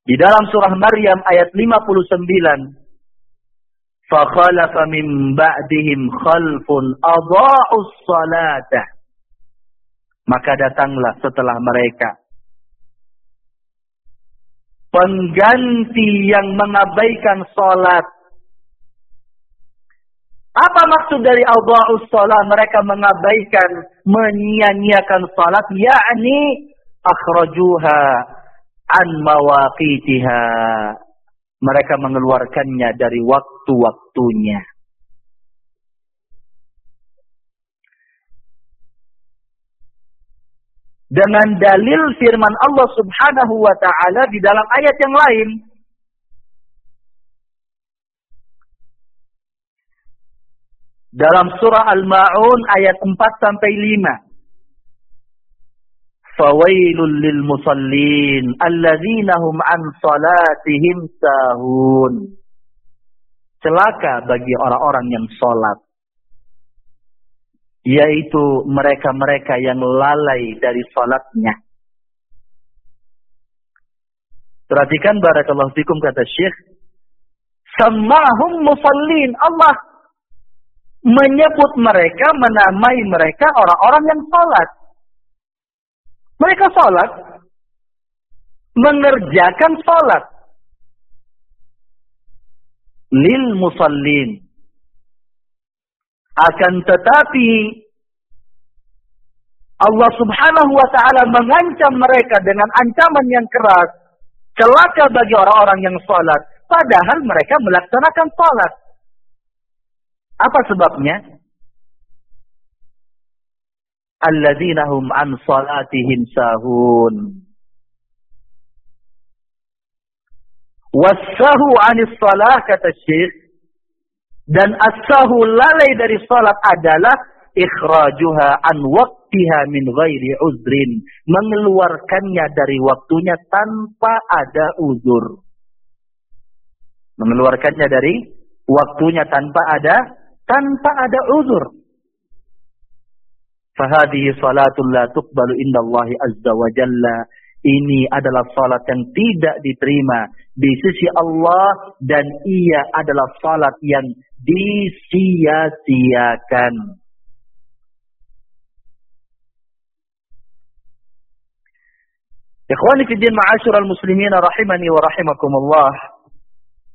Di dalam surah Maryam ayat 59, فَخَلَفَ مِنْ بَعْدِهِمْ خَلْفٌ أَضَاعُوا الصَّلَاةَ. Maka datanglah setelah mereka pengganti yang mengabaikan salat. Apa maksud dari adha'us shalah? Mereka mengabaikan, menyia-nyiakan salat, yakni akhrajuha an mawaqitiha. Mereka mengeluarkannya dari waktu-waktunya. Dengan dalil firman Allah Subhanahu wa ta'ala di dalam ayat yang lain. Dalam surah Al-Ma'un ayat 4-5. Fawailul lil musallin alladzina hum an salatihim sahun. Celaka bagi orang-orang yang salat, yaitu mereka-mereka yang lalai dari salatnya. Perhatikan barakallahu fikum kata Syekh, sammahum musallin. Allah menyebut mereka, menamai mereka orang-orang yang salat. Mereka salat, mengerjakan salat. Lil musallin. Akan tetapi Allah Subhanahu wa ta'ala mengancam mereka dengan ancaman yang keras. Celaka bagi orang-orang yang salat, padahal mereka melaksanakan salat. Apa sebabnya? Alladzina hum an salatihim sahun. Wassahu anis salah, kata Syekh. Dan as-sahu, lalai dari salat, adalah ikhrajuha an waqtiha min ghairi uzrin. Mengeluarkannya dari waktunya tanpa ada uzur. Mengeluarkannya dari waktunya tanpa ada uzur. Fahadihi salatul la tuqbalu indallahi azza wa jalla. Ini adalah salat yang tidak diterima di sisi Allah, dan ia adalah salat yang disia-siakan. Ikhwani fi din, ma'asyiral muslimin rahimani wa rahimakumullah.